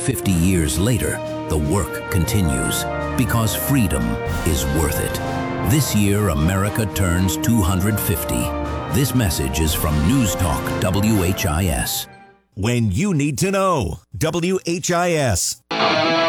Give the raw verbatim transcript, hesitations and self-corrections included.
fifty years later, the work continues because freedom is worth it. This year, America turns two hundred fifty. This message is from News Talk W H I S. When you need to know, W H I S.